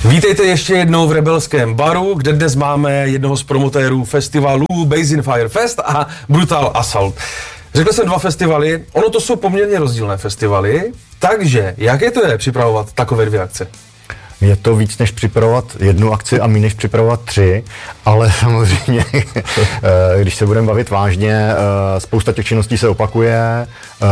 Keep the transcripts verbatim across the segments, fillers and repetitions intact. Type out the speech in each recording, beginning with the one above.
Vítejte ještě jednou v Rebelském baru, kde dnes máme jednoho z promotérů festivalu Basin Fire Fest a Brutal Assault. Řekl jsem dva festivaly, ono to jsou poměrně rozdílné festivaly, takže jaké to je připravovat takové dvě akce? Je to víc než připravovat jednu akci a méně než připravovat tři, ale samozřejmě, když se budeme bavit vážně, spousta těch činností se opakuje,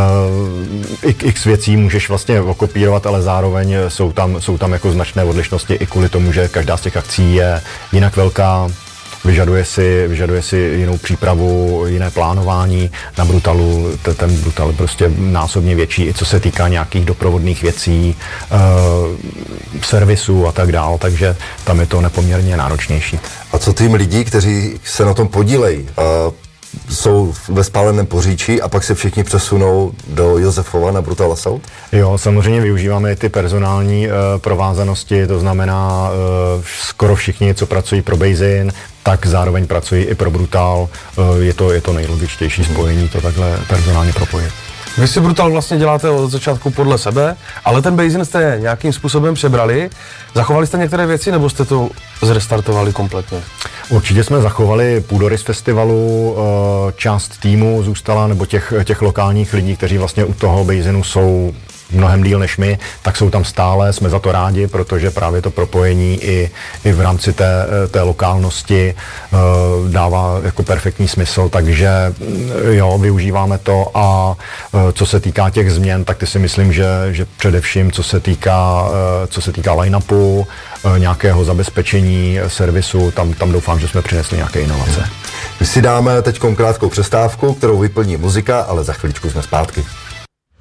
x věcí můžeš vlastně okopírovat, ale zároveň jsou tam, jsou tam jako značné odlišnosti i kvůli tomu, že každá z těch akcí je jinak velká. Vyžaduje si, vyžaduje si jinou přípravu, jiné plánování. Na Brutalu ten Brutal je prostě násobně větší, i co se týká nějakých doprovodných věcí, e, servisu a tak dále, takže tam je to nepoměrně náročnější. A co tým lidí, kteří se na tom podílejí, jsou ve Spáleném Poříčí a pak se všichni přesunou do Josefova na Brutal Assault? Jo, samozřejmě využíváme ty personální e, provázanosti, to znamená e, skoro všichni, co pracují pro Basin, tak zároveň pracují i pro Brutal. E, je to, je to nejlogičtější spojení, to takhle personálně propojit. Vy si Brutal vlastně děláte od začátku podle sebe, ale ten Basin jste nějakým způsobem přebrali. Zachovali jste některé věci, nebo jste to zrestartovali kompletně? Určitě jsme zachovali půdorys festivalu, část týmu zůstala, nebo těch, těch lokálních lidí, kteří vlastně u toho Basinu jsou mnohem díl než my, tak jsou tam stále, jsme za to rádi, protože právě to propojení i, i v rámci té, té lokálnosti uh, dává jako perfektní smysl, takže jo, využíváme to a uh, co se týká těch změn, tak ty si myslím, že, že především co se týká, uh, co se týká line-upu, uh, nějakého zabezpečení servisu, tam, tam doufám, že jsme přinesli nějaké inovace. My si dáme teď krátkou přestávku, kterou vyplní muzika, ale za chviličku jsme zpátky.